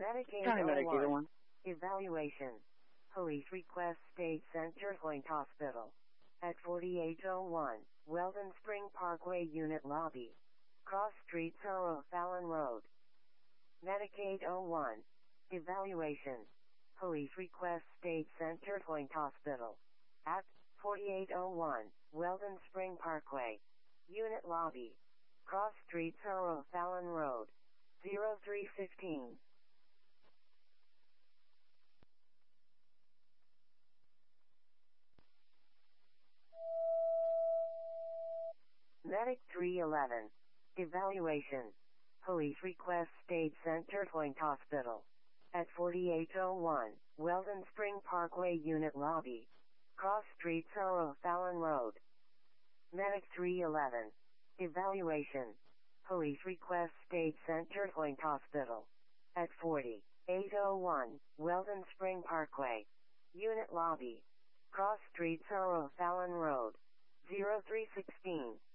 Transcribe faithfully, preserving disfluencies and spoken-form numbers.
Medicaid County oh Medicaid one. one. Evaluation. Police request State Center Point Hospital. At forty-eight oh one, Weldon Spring Parkway Unit Lobby. Cross Street Sorrow Fallon Road. Medicaid oh one. Evaluation. Police request State Center Point Hospital. At forty-eight oh one, Weldon Spring Parkway. Unit Lobby. Cross Street Sorrow Fallon Road. zero three fifteen. Medic three eleven. Evaluation. Police request State Center Point Hospital. At forty-eight oh one, Weldon Spring Parkway Unit Lobby. Cross Street Sorrow Fallon Road. Medic three eleven. Evaluation. Police request State Center Point Hospital. At forty-eight oh one, Weldon Spring Parkway. Unit Lobby. Cross Street Sorrow Fallon Road. zero three sixteen.